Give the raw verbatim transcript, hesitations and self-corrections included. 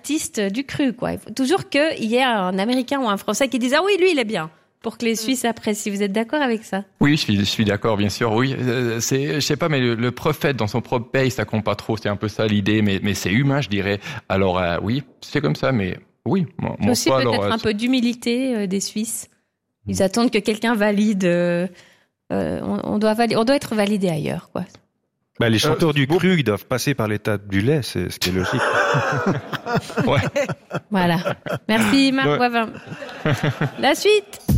artistes du cru, quoi. Il faut toujours qu'il y ait un Américain ou un Français qui dise « Ah oui, lui, il est bien », pour que les Suisses apprécient. Vous êtes d'accord avec ça? Oui, je suis, je suis d'accord, bien sûr, oui. Euh, c'est, je sais pas, mais le, le prophète dans son propre pays, ça compte pas trop, c'est un peu ça l'idée, mais, mais c'est humain, je dirais. Alors, euh, oui, c'est comme ça, mais oui. Mon, mon aussi foi, peut-être alors, un euh, peu d'humilité euh, des Suisses. Ils attendent que quelqu'un valide. Euh, euh, on, on, doit vali- on doit être validé ailleurs, quoi. Bah, les chanteurs Euh, du bon. cru, ils doivent passer par l'étape du lait, c'est ce qui est logique. ouais. Voilà. Merci, Marc Ouais. Boivin. La suite.